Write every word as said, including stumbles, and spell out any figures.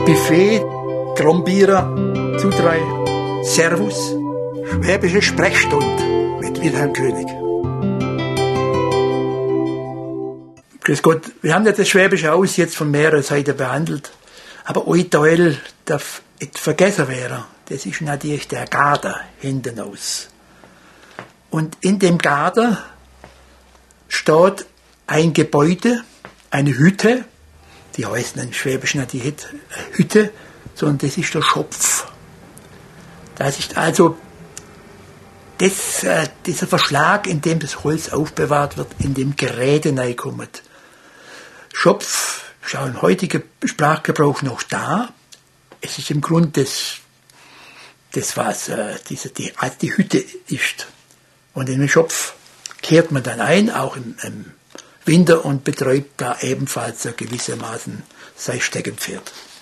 Buffet, Trombieren, zu drei, Servus. Schwäbische Sprechstunde mit Wilhelm König. Grüß Gott, wir haben ja das Schwäbische Aus jetzt von mehreren Seiten behandelt, aber ein Teil darf nicht vergessen werden. Das ist natürlich der Garten hinten aus. Und in dem Garten steht ein Gebäude, eine Hütte, die heißt in Schwäbisch nicht die Hütte, sondern das ist der Schopf. Das ist also das, äh, dieser Verschlag, in dem das Holz aufbewahrt wird, in dem Geräte reinkommt. Schopf ist auch im heutigen Sprachgebrauch noch da. Es ist im Grunde das, das was äh, diese, die, also die Hütte ist. Und in den Schopf kehrt man dann ein, auch im, im Winter, und betreibt da ebenfalls so gewissermaßen sein Steckenpferd.